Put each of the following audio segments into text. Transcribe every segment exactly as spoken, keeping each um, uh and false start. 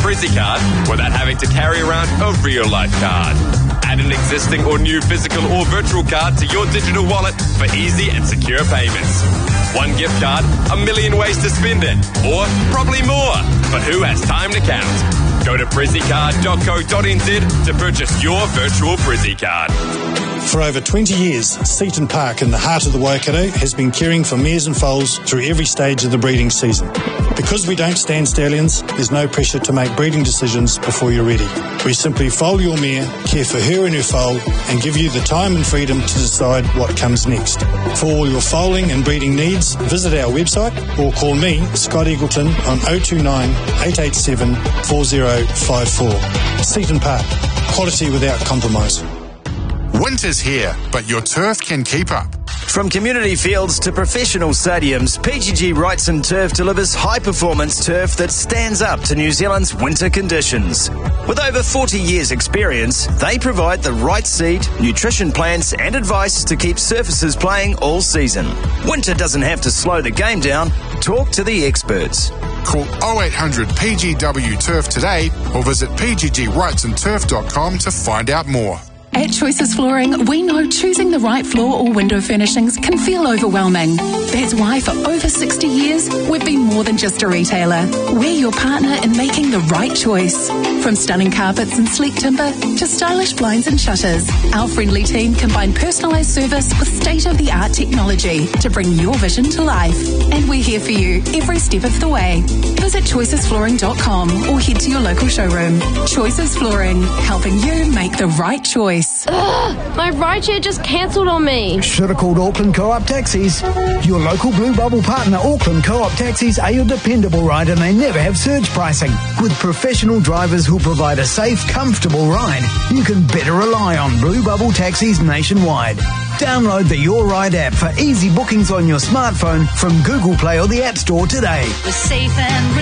Prezi card without having to carry around a real-life card. Add an existing or new physical or virtual card to your digital wallet for easy and secure payments. One gift card, a million ways to spend it, or probably more, but who has time to count? Go to prezi card dot co dot n z to purchase your virtual Prezi card. For over twenty years, Seaton Park in the heart of the Waikato has been caring for mares and foals through every stage of the breeding season. Because we don't stand stallions, there's no pressure to make breeding decisions before you're ready. We simply foal your mare, care for her and her foal, and give you the time and freedom to decide what comes next. For all your foaling and breeding needs, visit our website or call me, Scott Eagleton, on oh two nine, eight eight seven, four oh five four. Seaton Park, quality without compromise. Winter's here, but your turf can keep up. From community fields to professional stadiums, P G G Wrightson Turf delivers high-performance turf that stands up to New Zealand's winter conditions. With over forty years' experience, they provide the right seed, nutrition plans and advice to keep surfaces playing all season. Winter doesn't have to slow the game down. Talk to the experts. Call oh eight hundred P G W Turf today or visit p g g wrightson turf dot com to find out more. At Choices Flooring, we know choosing the right floor or window furnishings can feel overwhelming. That's why for over sixty years, we've been more than just a retailer. We're your partner in making the right choice. From stunning carpets and sleek timber to stylish blinds and shutters, our friendly team combine personalised service with state-of-the-art technology to bring your vision to life. And we're here for you every step of the way. Visit choices flooring dot com or head to your local showroom. Choices Flooring, helping you make the right choice. Ugh, my rideshare just cancelled on me. Should have called Auckland Co-op Taxis. Your local Blue Bubble partner, Auckland Co-op Taxis, are your dependable ride and they never have surge pricing. With professional drivers who provide a safe, comfortable ride, you can better rely on Blue Bubble Taxis nationwide. Download the Your Ride app for easy bookings on your smartphone from Google Play or the App Store today. We're safe and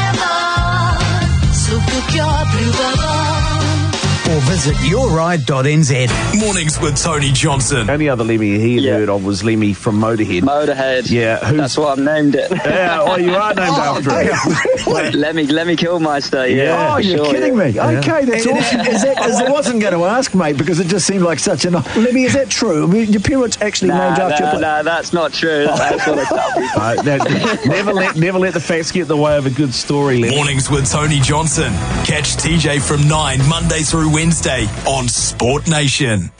reliable, so book your Blue Bubble. Or visit your ride dot n z. Mornings with Tony Johnson. The only other Lemmy he yeah. heard of was Lemmy from Motorhead. Motorhead. Yeah. Who's... That's what I've named it. Yeah, oh, you are named oh, after it. Lemmy, Lemmy Kilmister, yeah. yeah. Oh, you're sure, kidding yeah. me. Yeah. Okay, that's awesome. Is that, is I that... wasn't going to ask, mate, because it just seemed like such an... Lemmy, is that true? I mean, your parents actually nah, named after nah, your... No, nah, that's not true. That's what I tell people. Uh, that, never, let, never let the facts get in the way of a good story, Lemmy. Mornings with Tony Johnson. Catch T J from nine, Monday through Wednesday on Sport Nation.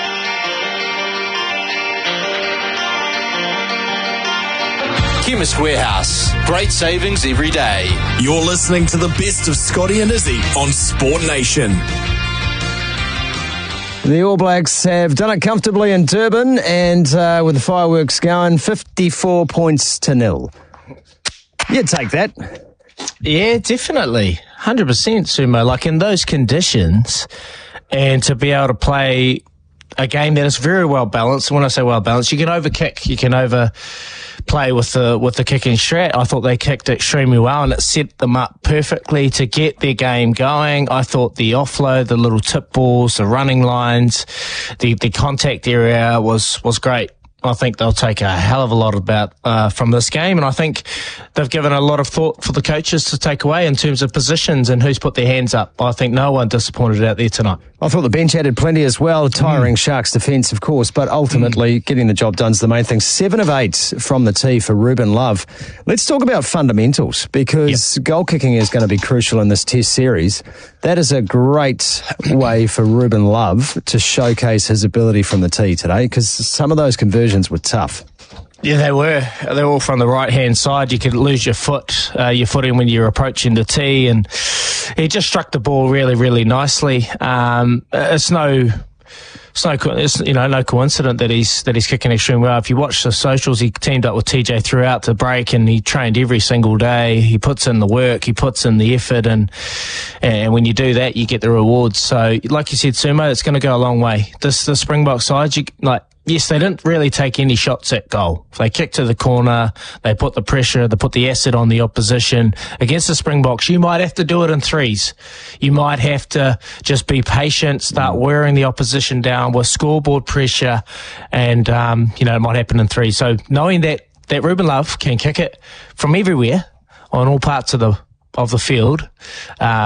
Chemist Warehouse. Great savings every day. You're listening to the best of Scotty and Izzy on Sport Nation. The All Blacks have done it comfortably in Durban and uh, with the fireworks going, fifty-four points to nil. You'd take that. Yeah, definitely. one hundred percent, Sumo. Like in those conditions, and to be able to play a game that is very well balanced. When I say well balanced, you can overkick, you can overplay with the with the kicking strat. I thought they kicked extremely well, and it set them up perfectly to get their game going. I thought the offload, the little tip balls, the running lines, the the contact area was was great. I think they'll take a hell of a lot about uh, from this game, and I think they've given a lot of thought for the coaches to take away in terms of positions and who's put their hands up. I think no one disappointed out there tonight. I thought the bench added plenty as well, tiring mm. Sharks defence, of course, but ultimately mm. getting the job done is the main thing. Seven of eight from the tee for Ruben Love. Let's talk about fundamentals, because yep. goal kicking is going to be crucial in this Test series. That is a great way for Ruben Love to showcase his ability from the tee today, because some of those conversions were tough. Yeah, they were. They were all from the right-hand side. You could lose your foot, uh, your footing when you're approaching the tee, and he just struck the ball really, really nicely. Um, it's no... It's no, it's, you know, no coincidence that he's that he's kicking extremely well. If you watch the socials, he teamed up with T J throughout the break, and he trained every single day. He puts in the work, he puts in the effort, and and when you do that, you get the rewards. So, like you said, Sumo, it's going to go a long way. This the Springbok side, you, like. Yes, they didn't really take any shots at goal. They kicked to the corner, they put the pressure, they put the acid on the opposition. Against the Springboks, you might have to do it in threes. You might have to just be patient, start wearing the opposition down with scoreboard pressure, and, um, you know, it might happen in threes. So knowing that, that Ruben Love can kick it from everywhere on all parts of the, of the field, uh,